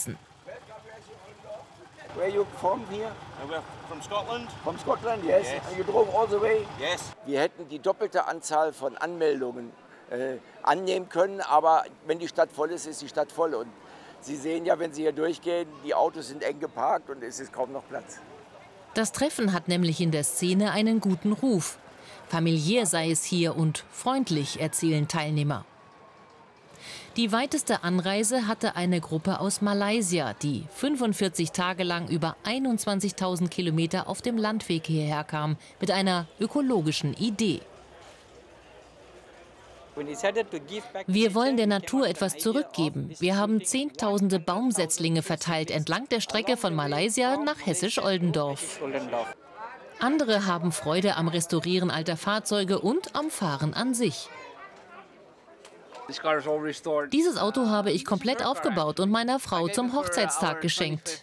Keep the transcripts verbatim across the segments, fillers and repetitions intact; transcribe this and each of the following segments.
verlassen. Where you from here? We're from Scotland. From Scotland, yes. Yes. And you drove all the way? Yes. Wir hätten die doppelte Anzahl von Anmeldungen äh, annehmen können, aber wenn die Stadt voll ist, ist die Stadt voll. Und Sie sehen ja, wenn Sie hier durchgehen, die Autos sind eng geparkt und es ist kaum noch Platz. Das Treffen hat nämlich in der Szene einen guten Ruf. Familiär sei es hier und freundlich, erzählen Teilnehmer. Die weiteste Anreise hatte eine Gruppe aus Malaysia, die fünfundvierzig Tage lang über einundzwanzigtausend Kilometer auf dem Landweg hierher kam, mit einer ökologischen Idee. Wir wollen der Natur etwas zurückgeben. Wir haben Zehntausende Baumsetzlinge verteilt entlang der Strecke von Malaysia nach Hessisch-Oldendorf. Andere haben Freude am Restaurieren alter Fahrzeuge und am Fahren an sich. Dieses Auto habe ich komplett aufgebaut und meiner Frau zum Hochzeitstag geschenkt.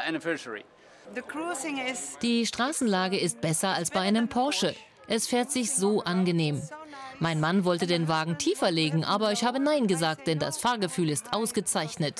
Die Straßenlage ist besser als bei einem Porsche. Es fährt sich so angenehm. Mein Mann wollte den Wagen tiefer legen, aber ich habe Nein gesagt, denn das Fahrgefühl ist ausgezeichnet.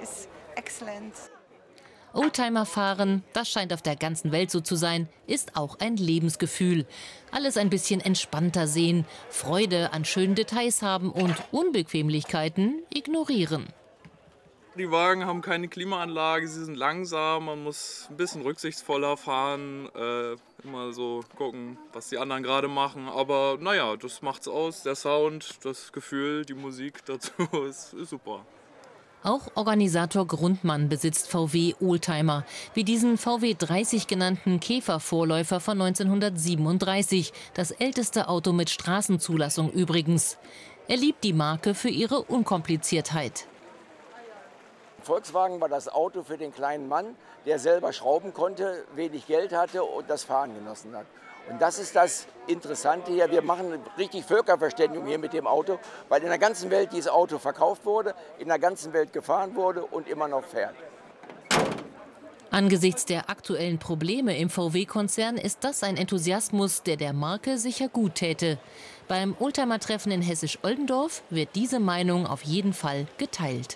Oldtimer fahren, das scheint auf der ganzen Welt so zu sein, ist auch ein Lebensgefühl. Alles ein bisschen entspannter sehen, Freude an schönen Details haben und Unbequemlichkeiten ignorieren. Die Wagen haben keine Klimaanlage, sie sind langsam, man muss ein bisschen rücksichtsvoller fahren, äh, immer so gucken, was die anderen gerade machen. Aber naja, das macht's aus, der Sound, das Gefühl, die Musik dazu ist, ist super. Auch Organisator Grundmann besitzt V W Oldtimer, wie diesen V W dreißig genannten Käfer-Vorläufer von neunzehnhundertsiebenunddreißig, das älteste Auto mit Straßenzulassung übrigens. Er liebt die Marke für ihre Unkompliziertheit. Volkswagen war das Auto für den kleinen Mann, der selber schrauben konnte, wenig Geld hatte und das Fahren genossen hat. Und das ist das Interessante hier. Wir machen richtig Völkerverständigung hier mit dem Auto, weil in der ganzen Welt dieses Auto verkauft wurde, in der ganzen Welt gefahren wurde und immer noch fährt. Angesichts der aktuellen Probleme im V W-Konzern ist das ein Enthusiasmus, der der Marke sicher gut täte. Beim Oldtimer-Treffen in Hessisch-Oldendorf wird diese Meinung auf jeden Fall geteilt.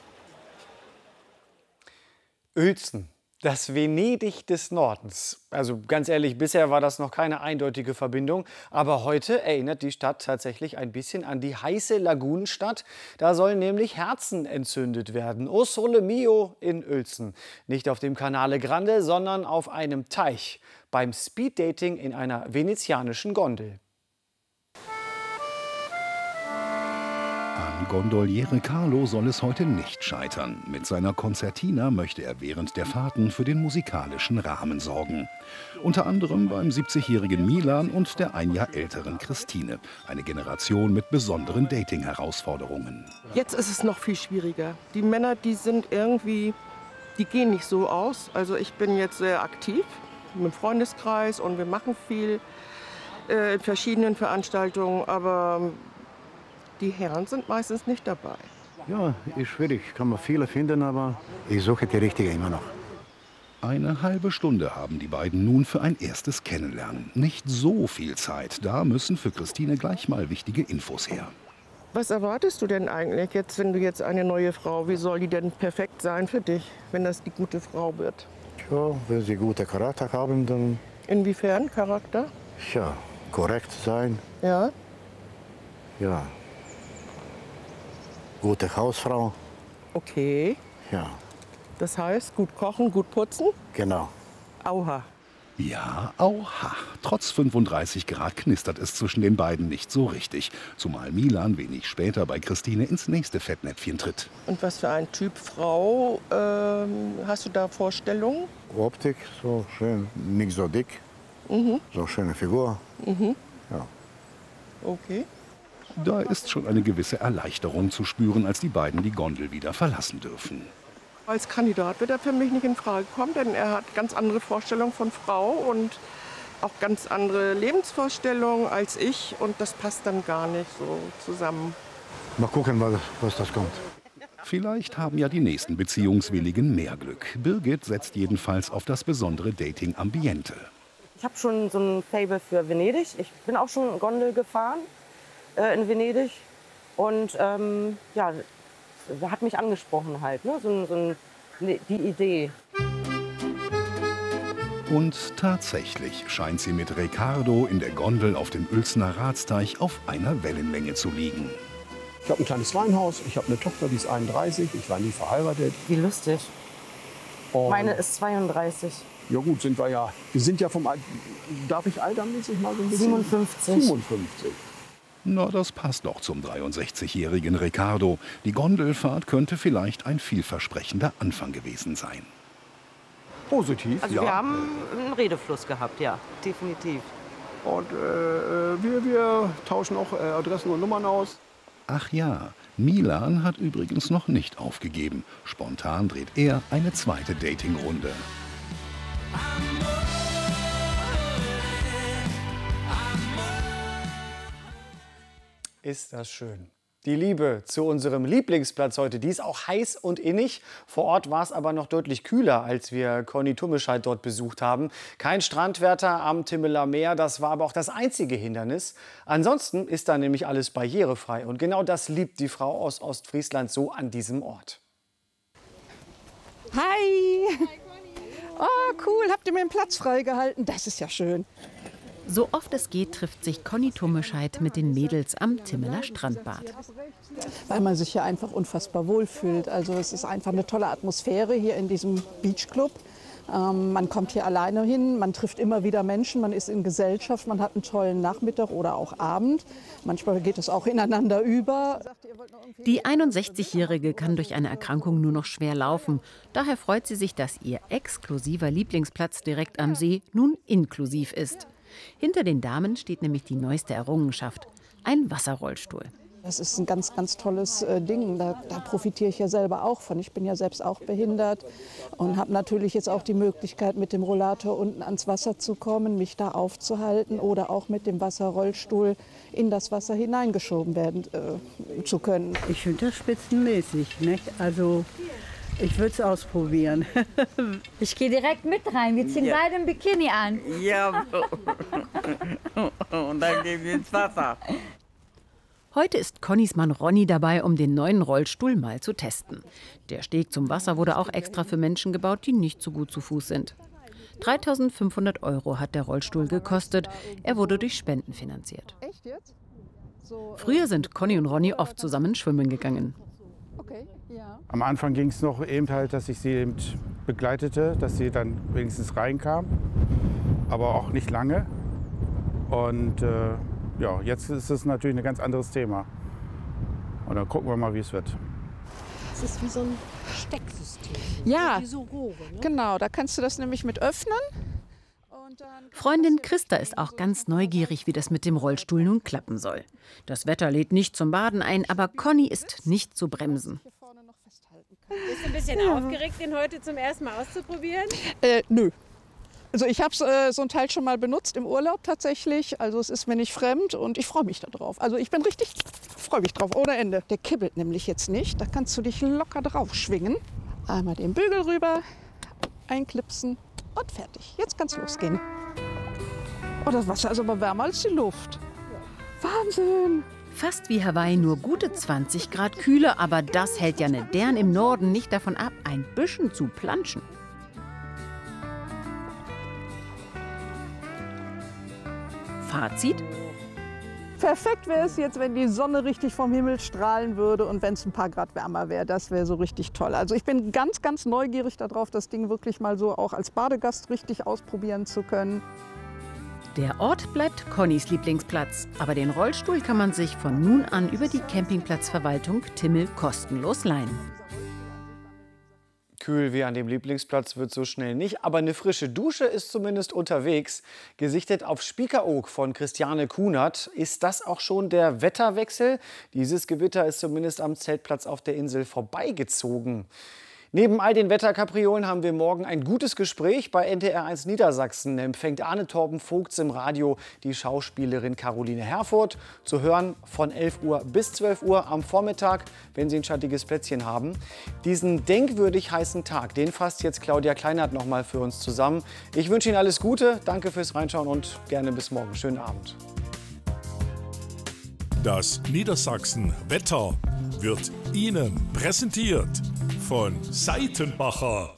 Uelzen, das Venedig des Nordens. Also ganz ehrlich, bisher war das noch keine eindeutige Verbindung. Aber heute erinnert die Stadt tatsächlich ein bisschen an die heiße Lagunenstadt. Da sollen nämlich Herzen entzündet werden. O Sole Mio in Uelzen. Nicht auf dem Canale Grande, sondern auf einem Teich. Beim Speeddating in einer venezianischen Gondel. An Gondoliere Carlo soll es heute nicht scheitern. Mit seiner Concertina möchte er während der Fahrten für den musikalischen Rahmen sorgen. Unter anderem beim siebzigjährigen Milan und der ein Jahr älteren Christine. Eine Generation mit besonderen Dating-Herausforderungen. Jetzt ist es noch viel schwieriger. Die Männer, die sind irgendwie, die gehen nicht so aus. Also ich bin jetzt sehr aktiv mit dem Freundeskreis und wir machen viel äh, in verschiedenen Veranstaltungen, aber die Herren sind meistens nicht dabei. Ja, ist schwierig. Kann man viele finden, aber ich suche die richtige immer noch. Eine halbe Stunde haben die beiden nun für ein erstes Kennenlernen. Nicht so viel Zeit. Da müssen für Christine gleich mal wichtige Infos her. Was erwartest du denn eigentlich jetzt, wenn du jetzt eine neue Frau, wie soll die denn perfekt sein für dich, wenn das die gute Frau wird? Ja, wenn sie guten Charakter haben, dann... Inwiefern Charakter? Ja, korrekt sein. Ja? Ja. Gute Hausfrau. Okay. Ja. Das heißt, gut kochen, gut putzen? Genau. Auha. Ja, auha. Trotz fünfunddreißig Grad knistert es zwischen den beiden nicht so richtig. Zumal Milan wenig später bei Christine ins nächste Fettnäpfchen tritt. Und was für ein Typ Frau ähm, hast du da Vorstellungen? Optik, so schön, nicht so dick. Mhm. So schöne Figur. Mhm. Ja. Okay. Da ist schon eine gewisse Erleichterung zu spüren, als die beiden die Gondel wieder verlassen dürfen. Als Kandidat wird er für mich nicht in Frage kommen, denn er hat ganz andere Vorstellungen von Frau und auch ganz andere Lebensvorstellungen als ich. Und das passt dann gar nicht so zusammen. Mal gucken, was, was das kommt. Vielleicht haben ja die nächsten Beziehungswilligen mehr Glück. Birgit setzt jedenfalls auf das besondere Dating-Ambiente. Ich habe schon so ein Faible für Venedig. Ich bin auch schon Gondel gefahren äh, in Venedig. Und ähm, ja, hat mich angesprochen halt. Ne? So, ein, so ein Nee, die Idee. Und tatsächlich scheint sie mit Ricardo in der Gondel auf dem Uelzener Ratsteich auf einer Wellenlänge zu liegen. Ich habe ein kleines Weinhaus, ich habe eine Tochter, die ist einunddreißig, ich war nie verheiratet. Wie lustig. Und Meine ist zweiunddreißig. Ja gut, sind wir ja, wir sind ja vom, Al- darf ich altermäßig mal so ein bisschen? siebenundfünfzig. siebenundfünfzig. Na, das passt doch zum dreiundsechzigjährigen Ricardo. Die Gondelfahrt könnte vielleicht ein vielversprechender Anfang gewesen sein. Positiv, Also ja. wir haben einen Redefluss gehabt, ja, definitiv. Und äh, wir, wir tauschen auch äh, Adressen und Nummern aus. Ach ja, Milan hat übrigens noch nicht aufgegeben. Spontan dreht er eine zweite Datingrunde. Ist das schön. Die Liebe zu unserem Lieblingsplatz heute, die ist auch heiß und innig. Vor Ort war es aber noch deutlich kühler, als wir Conny Tummescheid dort besucht haben. Kein Strandwetter am Timmeler Meer, das war aber auch das einzige Hindernis. Ansonsten ist da nämlich alles barrierefrei. Und genau das liebt die Frau aus Ostfriesland so an diesem Ort. Hi! Oh, cool, habt ihr mir den Platz freigehalten? Das ist ja schön. So oft es geht, trifft sich Conny Tummescheid mit den Mädels am Timmeler Strandbad. Weil man sich hier einfach unfassbar wohlfühlt. Also es ist einfach eine tolle Atmosphäre hier in diesem Beachclub. Ähm, man kommt hier alleine hin, man trifft immer wieder Menschen, man ist in Gesellschaft, man hat einen tollen Nachmittag oder auch Abend. Manchmal geht es auch ineinander über. Die einundsechzigjährige kann durch eine Erkrankung nur noch schwer laufen. Daher freut sie sich, dass ihr exklusiver Lieblingsplatz direkt am See nun inklusiv ist. Hinter den Damen steht nämlich die neueste Errungenschaft, ein Wasserrollstuhl. Das ist ein ganz, ganz tolles äh, Ding. Da, da profitiere ich ja selber auch von. Ich bin ja selbst auch behindert und habe natürlich jetzt auch die Möglichkeit, mit dem Rollator unten ans Wasser zu kommen, mich da aufzuhalten oder auch mit dem Wasserrollstuhl in das Wasser hineingeschoben werden äh, zu können. Ich finde das spitzenmäßig, nicht? Also ich würde es ausprobieren. Ich gehe direkt mit rein. Wir ziehen Ja. beide ein Bikini an. Ja. Und dann gehen wir ins Wasser. Heute ist Connys Mann Ronny dabei, um den neuen Rollstuhl mal zu testen. Der Steg zum Wasser wurde auch extra für Menschen gebaut, die nicht so gut zu Fuß sind. dreitausendfünfhundert Euro hat der Rollstuhl gekostet. Er wurde durch Spenden finanziert. Echt jetzt? So, Früher sind Conny und Ronny oft zusammen schwimmen gegangen. okay, ja. Am Anfang ging es noch eben halt, dass ich sie eben begleitete, dass sie dann wenigstens reinkam, aber auch nicht lange. Und äh, ja, jetzt ist es natürlich ein ganz anderes Thema. Und dann gucken wir mal, wie es wird. Es ist wie so ein Stecksystem. Ja, Wie so Rohre, ne? genau. Da kannst du das nämlich mit öffnen. Freundin Christa ist auch ganz neugierig, wie das mit dem Rollstuhl nun klappen soll. Das Wetter lädt nicht zum Baden ein, aber Conny ist nicht zu bremsen. Bist du ein bisschen Ja. aufgeregt, den heute zum ersten Mal auszuprobieren? Äh, nö. Also ich habe äh, so ein Teil schon mal benutzt im Urlaub tatsächlich. Also es ist mir nicht fremd und ich freue mich darauf. Also ich bin richtig, freue mich drauf, ohne Ende. Der kibbelt nämlich jetzt nicht. Da kannst du dich locker drauf schwingen. Einmal den Bügel rüber, einklipsen und fertig. Jetzt kann's losgehen. Oh, das Wasser ist aber wärmer als die Luft. Wahnsinn! Fast wie Hawaii, nur gute zwanzig Grad kühler, aber das hält ja ne Dern im Norden nicht davon ab, ein bisschen zu planschen. Fazit? Perfekt wäre es jetzt, wenn die Sonne richtig vom Himmel strahlen würde und wenn es ein paar Grad wärmer wäre. Das wäre so richtig toll. Also ich bin ganz, ganz neugierig darauf, das Ding wirklich mal so auch als Badegast richtig ausprobieren zu können. Der Ort bleibt Connys Lieblingsplatz, aber den Rollstuhl kann man sich von nun an über die Campingplatzverwaltung Timmel kostenlos leihen. Kühl wie an dem Lieblingsplatz wird so schnell nicht, aber eine frische Dusche ist zumindest unterwegs. Gesichtet auf Spiekeroog von Christiane Kunert. Ist das auch schon der Wetterwechsel? Dieses Gewitter ist zumindest am Zeltplatz auf der Insel vorbeigezogen. Neben all den Wetterkapriolen haben wir morgen ein gutes Gespräch. Bei N T R eins Niedersachsen empfängt Arne Torben Vogts im Radio die Schauspielerin Caroline Herfurth. Zu hören von elf Uhr bis zwölf Uhr am Vormittag, wenn Sie ein schattiges Plätzchen haben. Diesen denkwürdig heißen Tag, den fasst jetzt Claudia Kleinert noch mal für uns zusammen. Ich wünsche Ihnen alles Gute, danke fürs Reinschauen und gerne bis morgen. Schönen Abend. Das Niedersachsen Wetter wird Ihnen präsentiert von Seitenbacher.